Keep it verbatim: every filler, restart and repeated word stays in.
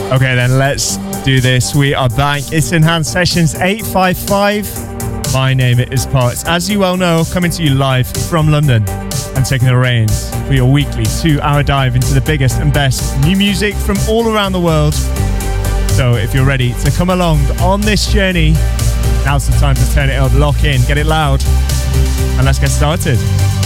Okay, then let's do this. We are back. It's Enhanced Sessions eight five five. My name is Potts. As you well know, coming to you live from London and taking the reins for your weekly two-hour dive into the biggest and best new music from all around the world. So if you're ready to come along on this journey, now's the time to turn it up, lock in, get it loud, and let's get started.